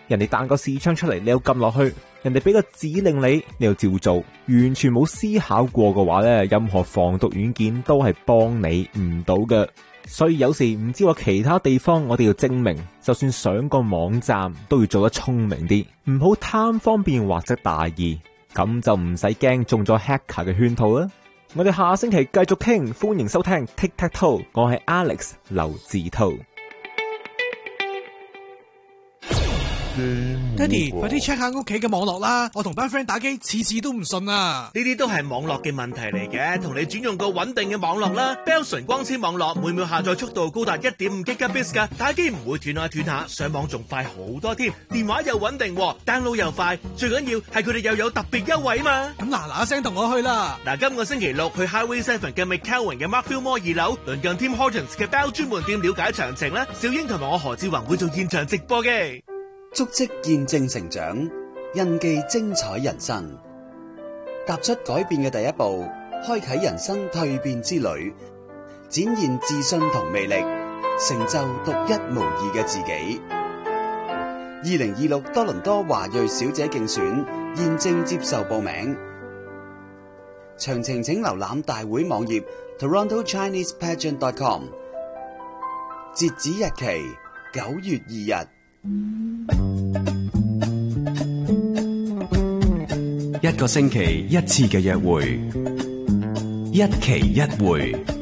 人哋彈個視窗出嚟，你又撳落去，人哋俾個指令你又照做，完全冇思考過嘅話咧，任何防毒軟件都係幫你唔到嘅。所以有時唔知話其他地方，我哋要證明，就算上個網站都要做得聰明啲，唔好貪方便或者大意，咁就唔使驚中咗 hacker 嘅圈套啦。我哋下星期繼續傾，歡迎收聽 Tic Tac Toe， 我係 Alex 劉志濤。 爹哋，快啲 check 下屋企嘅網絡啦！我同班 friend 打機，次次都唔順啊！ 呢啲都係網絡嘅問題嚟嘅，同你轉用個穩定嘅網絡啦。Bell 純光纖網絡每秒下載速度高達 1.5 Gbps 噶，打機唔會斷下，上網仲快好多添，電話又穩定，download 又快，最緊要係佢哋又有特別優惠嘛！ 咁嗱聲同我去啦！ 今個星期六去 Highway 7嘅 McCowan 嘅 Markfield Mall 2樓，鄰近 Tim Hortons 嘅 Bell 專門店了解詳情啦。小英同埋我何志宏會做現場直播嘅。 足跡見證成長，印記精彩人生。踏出改變嘅第一步，開啟人生蛻變之旅，展現自信同魅力，成就獨一無二嘅自己。2026多倫多華裔小姐競選現正接受報名，詳情請瀏覽大會網頁 TorontoChinesePageant.com。截止日期9月2日。 一個星期一次嘅約會，一期一會。